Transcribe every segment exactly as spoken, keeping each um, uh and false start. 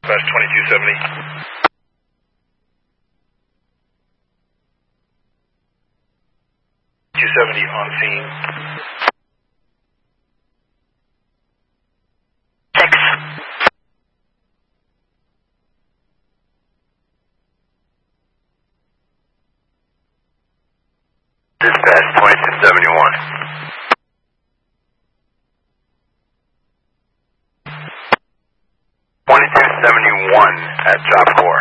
Dispatch twenty-two seventy. two seventy on scene. Six. Dispatch twenty-two seventy-one. twenty-two seventy-one at Job Corps.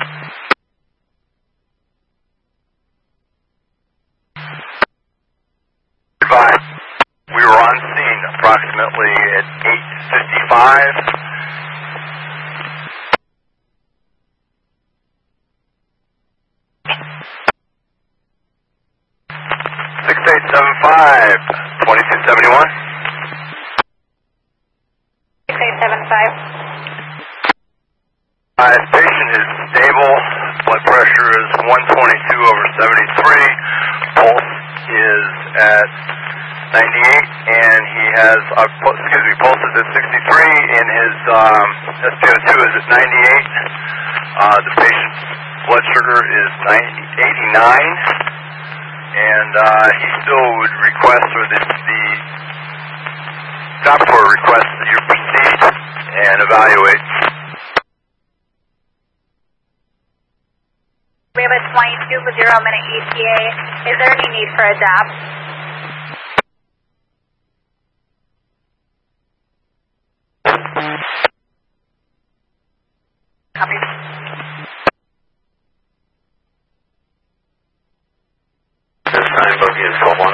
Goodbye. We were on scene approximately at eight fifty-five. six eight seven five, twenty-two seventy-one. six eight seven five. Uh, patient is stable. Blood pressure is one twenty-two over seventy-three. Pulse is at ninety-eight, and he has, uh, pu- excuse me, pulse is at sixty-three, and his um, S P O two is at ninety-eight. Uh, the patient's blood sugar is eighty-nine, and uh, he still would request, or the, the doctor requests that you proceed and evaluate. We have a twenty-two with zero minute E T A. Is there any need for a D A P? Copy. This time booking is twelve